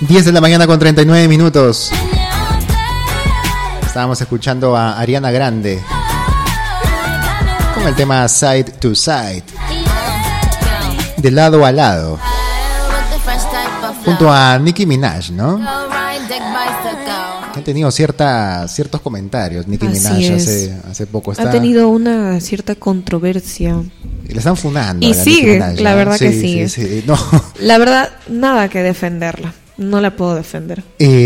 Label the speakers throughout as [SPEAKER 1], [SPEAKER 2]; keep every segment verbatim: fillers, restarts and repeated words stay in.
[SPEAKER 1] diez de la mañana con treinta y nueve minutos. Estábamos escuchando a Ariana Grande con el tema Side to Side, de lado a lado, junto a Nicki Minaj, ¿no? Ha tenido cierta, ciertos comentarios Nicki Minaj hace, hace poco. Está,
[SPEAKER 2] ha tenido una cierta controversia.
[SPEAKER 1] Y le están funando.
[SPEAKER 2] Y
[SPEAKER 1] a la
[SPEAKER 2] sigue,
[SPEAKER 1] Minaj,
[SPEAKER 2] la
[SPEAKER 1] ¿no?
[SPEAKER 2] verdad
[SPEAKER 1] sí,
[SPEAKER 2] que sigue.
[SPEAKER 1] Sí, sí, no.
[SPEAKER 2] La verdad, nada que defenderla. No la puedo defender.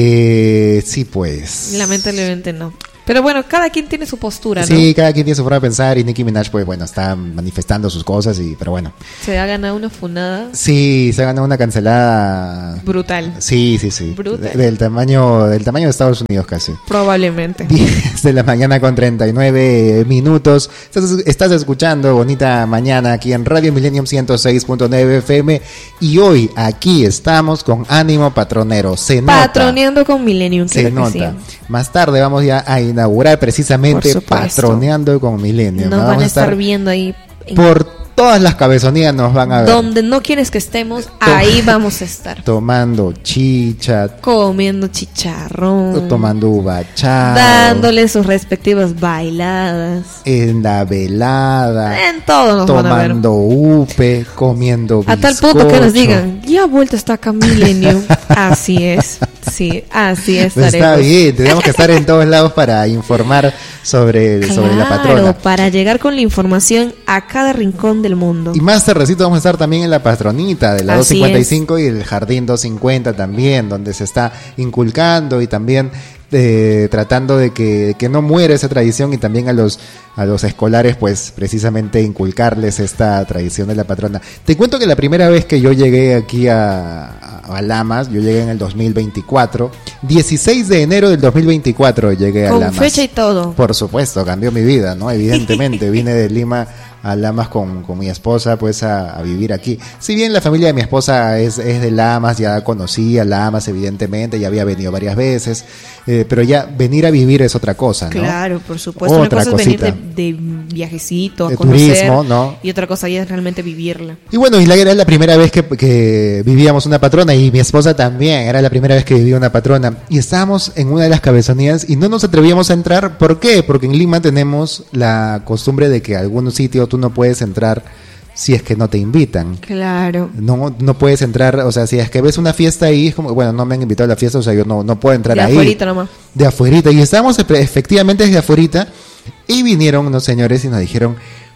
[SPEAKER 1] Eh, sí, pues.
[SPEAKER 2] Lamentablemente no. Pero bueno, cada quien tiene su postura, ¿no?
[SPEAKER 1] Sí, cada quien tiene su forma de pensar y Nicki Minaj, pues bueno, está manifestando sus cosas y, pero bueno.
[SPEAKER 2] Se ha ganado una funada.
[SPEAKER 1] Sí, se ha ganado una cancelada.
[SPEAKER 2] Brutal.
[SPEAKER 1] Sí, sí, sí.
[SPEAKER 2] Brutal.
[SPEAKER 1] De, del tamaño, del tamaño de Estados Unidos casi.
[SPEAKER 2] Probablemente.
[SPEAKER 1] diez de la mañana con treinta y nueve minutos. Estás, estás escuchando Bonita Mañana aquí en Radio Millennium ciento seis punto nueve F M y hoy aquí estamos con ánimo patronero. Se nota.
[SPEAKER 2] Patroneando con Millennium.
[SPEAKER 1] Se nota. Sí. Más tarde vamos ya a inaugurar precisamente Patroneando con Millennium.
[SPEAKER 2] Nos van a estar viendo ahí.
[SPEAKER 1] Por todas las cabezonías nos van a ver.
[SPEAKER 2] Donde no quieres que estemos, Tom- ahí vamos a estar.
[SPEAKER 1] Tomando chicha.
[SPEAKER 2] Comiendo chicharrón.
[SPEAKER 1] Tomando uvachao.
[SPEAKER 2] Dándole sus respectivas bailadas.
[SPEAKER 1] En la velada.
[SPEAKER 2] En todo nos van a ver.
[SPEAKER 1] Tomando upe, comiendo bizcocho.
[SPEAKER 2] A tal punto que nos digan, ya vuelta está acá Millennium. Así es. Sí, así es.
[SPEAKER 1] Pues está bien, tenemos que estar en todos lados para informar sobre,
[SPEAKER 2] claro,
[SPEAKER 1] sobre la patrona.
[SPEAKER 2] Para llegar con la información a cada rincón del mundo.
[SPEAKER 1] Y más tardecito vamos a estar también en la patronita de la
[SPEAKER 2] así
[SPEAKER 1] doscientos cincuenta y cinco es. Y el jardín doscientos cincuenta también, donde se está inculcando y también eh, tratando de que, de que no muera esa tradición y también a los a los escolares pues precisamente inculcarles esta tradición de la patrona. Te cuento que la primera vez que yo llegué aquí a, a, a Lamas, yo llegué en el dos mil veinticuatro, dieciséis de enero del dos mil veinticuatro llegué a
[SPEAKER 2] con
[SPEAKER 1] Lamas.
[SPEAKER 2] Con fecha y todo.
[SPEAKER 1] Por supuesto, cambió mi vida, ¿no? Evidentemente, vine de Lima a Lamas con, con mi esposa pues a, a vivir aquí. Si bien la familia de mi esposa es, es de Lamas, ya conocía Lamas evidentemente, ya había venido varias veces, eh, pero ya venir a vivir es otra cosa, ¿no?
[SPEAKER 2] Claro, por supuesto.
[SPEAKER 1] Otra
[SPEAKER 2] una cosa
[SPEAKER 1] cosita.
[SPEAKER 2] es venir de, de viajecito, a
[SPEAKER 1] de
[SPEAKER 2] conocer,
[SPEAKER 1] turismo, ¿no?
[SPEAKER 2] Y otra cosa ya es realmente vivirla.
[SPEAKER 1] Y bueno, y la, era la primera vez que, que vivíamos una patrona y mi esposa también, era la primera vez que vivía una patrona y estábamos en una de las cabezonías y no nos atrevíamos a entrar. ¿Por qué? Porque en Lima tenemos la costumbre de que a algún sitio tú no puedes entrar si es que no te invitan.
[SPEAKER 2] Claro.
[SPEAKER 1] No, no puedes entrar, o sea, si es que ves una fiesta ahí, es como, bueno, no me han invitado a la fiesta, o sea, yo no, no puedo entrar
[SPEAKER 2] de
[SPEAKER 1] ahí.
[SPEAKER 2] De afuerita nomás.
[SPEAKER 1] De afuerita. Y estábamos efectivamente desde afuerita y vinieron unos señores y nos dijeron,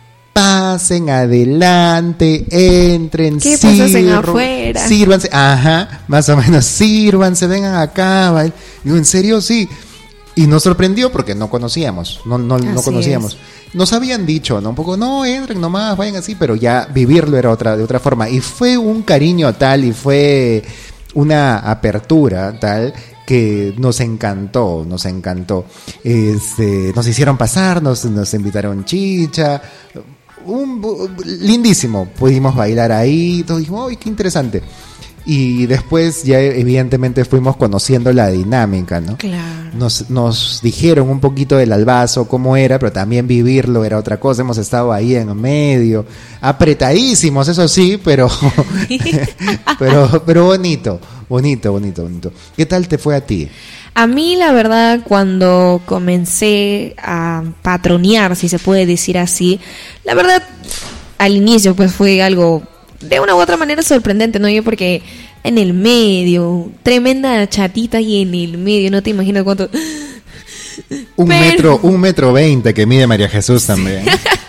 [SPEAKER 1] pasen adelante, entren,
[SPEAKER 2] ¿qué
[SPEAKER 1] sirvan,
[SPEAKER 2] pasen afuera?
[SPEAKER 1] Sírvanse, ajá, más o menos, sírvanse, vengan acá. ¿Vale? Digo, ¿en serio? Sí. Y nos sorprendió porque no conocíamos, no, no, no conocíamos. Es. Nos habían dicho, ¿no? Un poco, no, entren nomás, vayan así, pero ya vivirlo era otra, de otra forma. Y fue un cariño tal y fue una apertura tal que nos encantó, nos encantó. Este, nos hicieron pasar, nos, nos invitaron chicha, un, un, lindísimo. Pudimos bailar ahí, todos dijimos, ¡ay, qué interesante! Y después ya evidentemente fuimos conociendo la dinámica, ¿no?
[SPEAKER 2] Claro.
[SPEAKER 1] Nos, nos dijeron un poquito del albazo, cómo era, pero también vivirlo era otra cosa. Hemos estado ahí en medio, apretadísimos, eso sí, pero pero pero bonito, bonito, bonito, bonito. ¿Qué tal te fue a ti?
[SPEAKER 2] A mí, la verdad, cuando comencé a patronear, si se puede decir así, la verdad, al inicio pues fue algo de una u otra manera sorprendente, ¿no? Yo porque en el medio, tremenda chatita y en el medio, no te imaginas cuánto.
[SPEAKER 1] Un
[SPEAKER 2] Pero...
[SPEAKER 1] metro, un metro veinte que mide María Jesús también.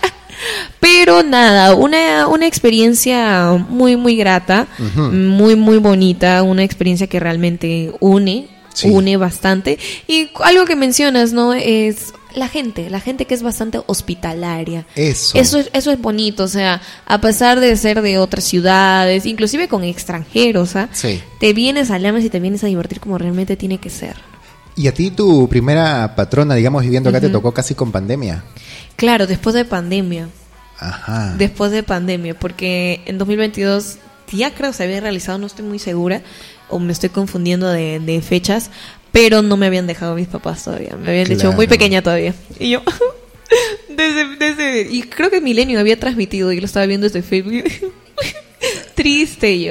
[SPEAKER 2] Pero nada, una, una experiencia muy, muy grata, uh-huh. muy, muy bonita, una experiencia que realmente une, sí. une bastante. Y algo que mencionas, ¿no? Es la gente, la gente que es bastante hospitalaria.
[SPEAKER 1] Eso.
[SPEAKER 2] Eso es, eso es bonito, o sea, a pesar de ser de otras ciudades, inclusive con extranjeros, ¿ah?
[SPEAKER 1] Sí.
[SPEAKER 2] Te vienes a Lamas y te vienes a divertir como realmente tiene que ser.
[SPEAKER 1] ¿Y a ti tu primera patrona, digamos, viviendo acá, uh-huh. te tocó casi con pandemia?
[SPEAKER 2] Claro, después de pandemia.
[SPEAKER 1] Ajá.
[SPEAKER 2] Después de pandemia, porque en dos mil veintidós ya creo que se había realizado, no estoy muy segura, o me estoy confundiendo de, de fechas, pero no me habían dejado mis papás todavía, me habían
[SPEAKER 1] claro.
[SPEAKER 2] dicho muy pequeña todavía. Y yo, desde, desde, y creo que Milenio había transmitido y lo estaba viendo desde Facebook. Triste yo.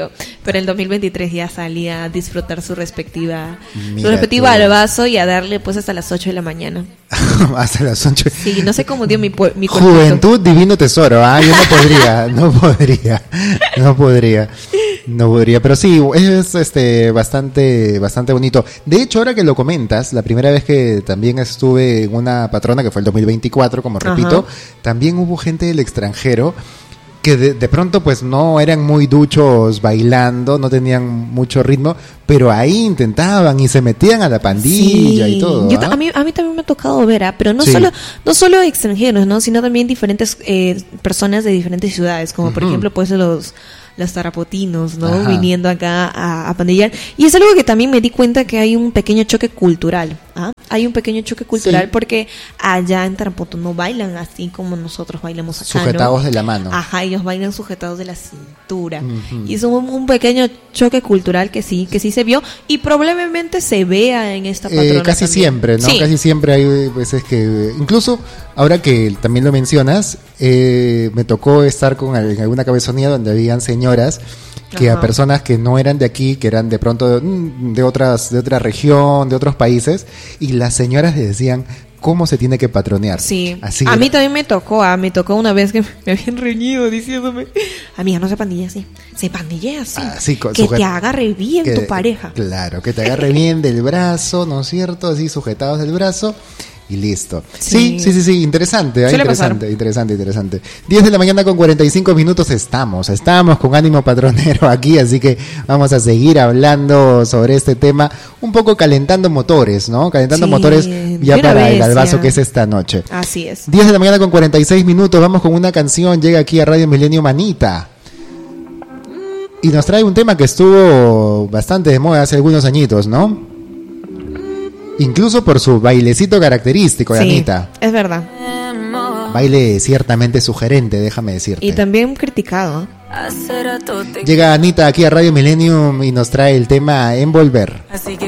[SPEAKER 2] Pero el dos mil veintitrés ya salía a disfrutar su respectiva Mira su respectivo albazo y a darle pues hasta las ocho de la mañana.
[SPEAKER 1] Hasta las ocho.
[SPEAKER 2] Sí, no sé cómo dio mi, mi cuerpito.
[SPEAKER 1] Juventud, divino tesoro, ¿ah? Yo no podría, no podría, no podría, no podría. Pero sí, es este bastante, bastante bonito. De hecho, ahora que lo comentas, la primera vez que también estuve en una patrona, que fue el dos mil veinticuatro, como repito, Ajá. también hubo gente del extranjero que de, de pronto pues no eran muy duchos bailando, no tenían mucho ritmo, pero ahí intentaban y se metían a la pandilla sí, y todo.
[SPEAKER 2] Yo, ¿ah? a, mí, a mí también me ha tocado ver, ¿ah? Pero no, sí. solo, no solo extranjeros, ¿no? Sino también diferentes eh, personas de diferentes ciudades, como uh-huh. por ejemplo pues los... los tarapotinos, ¿no? Ajá. Viniendo acá a, a pandillar. Y es algo que también me di cuenta que hay un pequeño choque cultural. ¿Ah? Hay un pequeño choque cultural sí. porque allá en Tarapoto no bailan así como nosotros bailamos acá,
[SPEAKER 1] sujetados
[SPEAKER 2] ¿no?
[SPEAKER 1] de la mano.
[SPEAKER 2] Ajá, ellos bailan sujetados de la cintura. Uh-huh. Y es un, un pequeño choque cultural que sí, que sí se vio y probablemente se vea en esta patrona.
[SPEAKER 1] Eh, casi
[SPEAKER 2] también.
[SPEAKER 1] siempre, ¿no?
[SPEAKER 2] Sí.
[SPEAKER 1] Casi siempre hay veces que, incluso ahora que también lo mencionas, eh, me tocó estar con en alguna cabezonía donde habían señoras que Ajá. a personas que no eran de aquí, que eran de pronto de, de otras, de otra región, de otros países, y las señoras les decían cómo se tiene que patronear.
[SPEAKER 2] Sí,
[SPEAKER 1] así
[SPEAKER 2] a
[SPEAKER 1] era.
[SPEAKER 2] mí también me tocó, ah, me tocó una vez que me habían reñido diciéndome, amiga, no se pandilla así, se pandillea así, ah, sí, que sujet- te agarre bien que, tu pareja.
[SPEAKER 1] Claro, que te agarre bien del brazo, ¿no es cierto? Así sujetados del brazo. Y listo. Sí, sí, sí, sí, sí. interesante, ¿eh? interesante, pasar. interesante, interesante. diez de la mañana con cuarenta y cinco minutos estamos, estamos con ánimo patronero aquí, así que vamos a seguir hablando sobre este tema, un poco calentando motores, ¿no? Calentando sí, motores ya para vez, el albazo ya. que es esta noche.
[SPEAKER 2] Así es.
[SPEAKER 1] diez de la mañana con cuarenta y seis minutos, vamos con una canción, llega aquí a Radio Milenio Manita. Y nos trae un tema que estuvo bastante de moda hace algunos añitos, ¿no? Incluso por su bailecito característico,
[SPEAKER 2] sí,
[SPEAKER 1] Anita.
[SPEAKER 2] Es verdad.
[SPEAKER 1] Baile ciertamente sugerente, déjame decirte.
[SPEAKER 2] Y también criticado.
[SPEAKER 1] Llega Anita aquí a Radio Millennium y nos trae el tema Envolver.
[SPEAKER 3] Así que